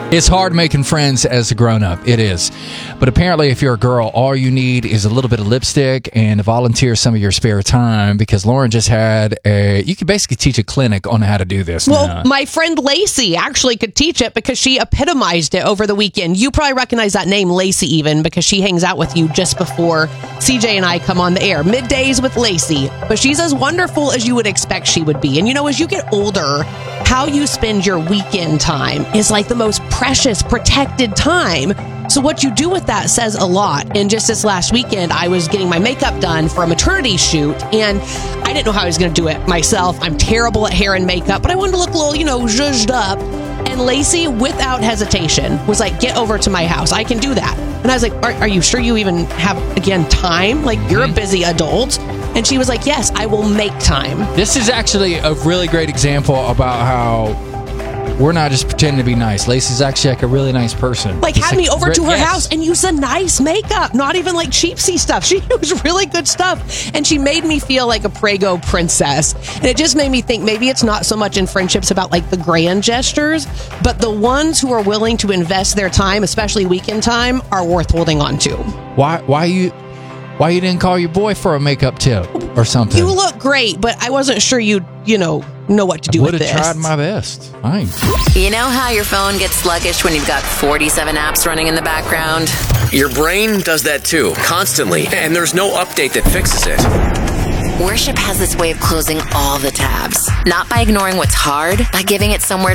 It's hard making friends as a grown-up. It is. But apparently, if you're a girl, all you need is a little bit of lipstick and to volunteer some of your spare time, because Lauren just had you could basically teach a clinic on how to do this. Well, my friend Lacey actually could teach it because she epitomized it over the weekend. You probably recognize that name, Lacey, even, because she hangs out with you just before CJ and I come on the air. Middays with Lacey. But she's as wonderful as you would expect she would be. And you know, as you get older, how you spend your weekend time is like the most precious, protected time. So what you do with that says a lot. And just this last weekend, I was getting my makeup done for a maternity shoot, and I didn't know how I was going to do it myself. I'm terrible at hair and makeup, but I wanted to look a little, zhuzhed up. And Lacey, without hesitation, was like, get over to my house. I can do that. And I was like, are you sure you even have, again, time? Like, you're a busy adult. And she was like, yes, I will make time. This is actually a really great example about how we're not just pretending to be nice. Lacey's actually like a really nice person. Like, had me over to her house and use a nice makeup, not even like cheapsy stuff. She used really good stuff. And she made me feel like a Prego princess. And it just made me think maybe it's not so much in friendships about like the grand gestures, but the ones who are willing to invest their time, especially weekend time, are worth holding on to. Why you didn't call your boy for a makeup tip or something? You look great, but I wasn't sure you'd, know what to do with this. Would have tried my best. Fine. You know how your phone gets sluggish when you've got 47 apps running in the background? Your brain does that too, constantly, and there's no update that fixes it. Worship has this way of closing all the tabs. Not by ignoring what's hard, by giving it somewhere